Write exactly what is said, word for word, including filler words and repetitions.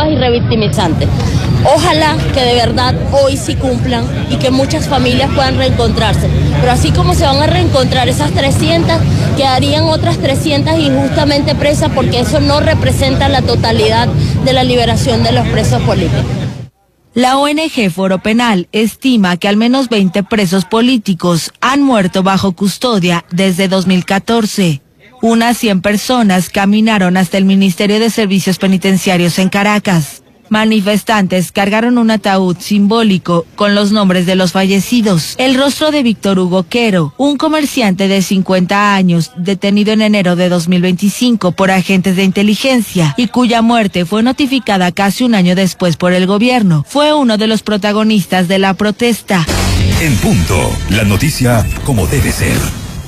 punitivas y revictimizantes. Ojalá que de verdad hoy sí cumplan y que muchas familias puedan reencontrarse. Pero así como se van a reencontrar esas trescientas, quedarían otras trescientas injustamente presas porque eso no representa la totalidad de la liberación de los presos políticos. La O N G Foro Penal estima que al menos veinte presos políticos han muerto bajo custodia desde dos mil catorce. Unas cien personas caminaron hasta el Ministerio de Servicios Penitenciarios en Caracas. Manifestantes cargaron un ataúd simbólico con los nombres de los fallecidos. El rostro de Víctor Hugo Quero, un comerciante de cincuenta años, detenido en enero de dos mil veinticinco por agentes de inteligencia y cuya muerte fue notificada casi un año después por el gobierno, fue uno de los protagonistas de la protesta. En punto, la noticia como debe ser.